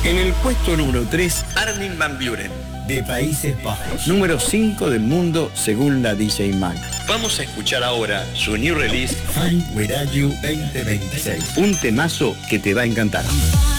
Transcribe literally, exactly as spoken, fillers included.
En el puesto número tres, Armin van Buuren, de Países Bajos. Número cinco del mundo según la D J Mag. Vamos a escuchar ahora su new release, Find Where Are You veinte veintiséis. Un temazo que te va a encantar.